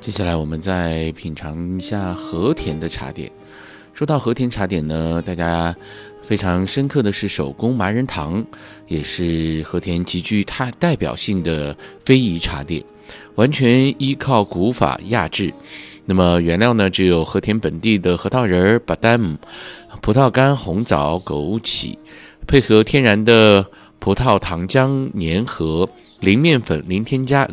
接下来我们再品尝一下和田的茶点。说到和田茶点呢，大家非常深刻的是手工麻仁糖，也是和田极具代表性的非遗茶点，完全依靠古法压制。那么原料呢，只有和田本地的核桃仁、巴旦姆、葡萄干、红枣、枸杞，配合天然的葡萄糖浆粘合，零面粉、零添加、